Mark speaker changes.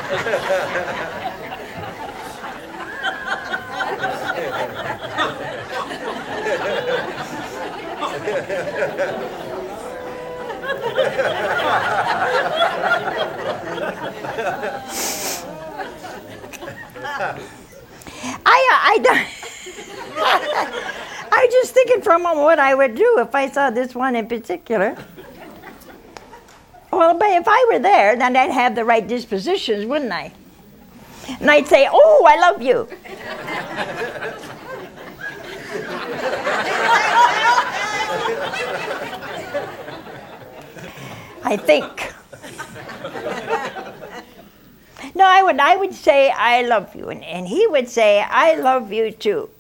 Speaker 1: I don't. I was just thinking for a moment what I would do if I saw this one in particular. Well, but if I were there, then I'd have the right dispositions, wouldn't I? And I'd say, "Oh, I love you." I think. No, I would say, "I love you," and he would say, "I love you too."